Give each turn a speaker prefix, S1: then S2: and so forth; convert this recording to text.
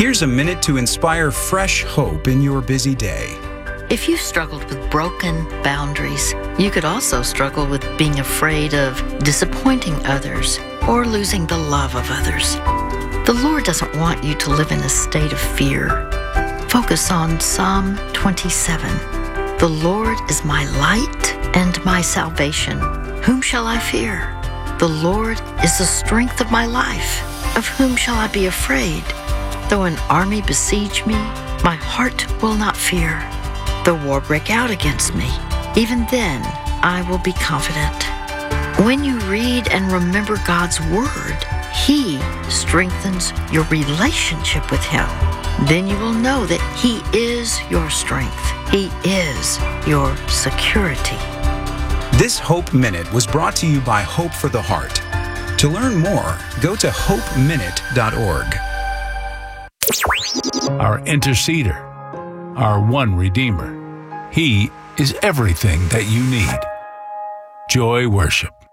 S1: Here's a minute to inspire fresh hope in your busy day.
S2: If you've struggled with broken boundaries, you could also struggle with being afraid of disappointing others or losing the love of others. The Lord doesn't want you to live in a state of fear. Focus on Psalm 27. The Lord is my light and my salvation. Whom shall I fear? The Lord is the strength of my life. Of whom shall I be afraid? Though an army besiege me, my heart will not fear. Though war break out against me, even then I will be confident. When you read and remember God's Word, He strengthens your relationship with Him. Then you will know that He is your strength. He is your security.
S1: This Hope Minute was brought to you by Hope for the Heart. To learn more, go to hopeminute.org.
S3: Our interceder, our one Redeemer. He is everything that you need. Joy Worship.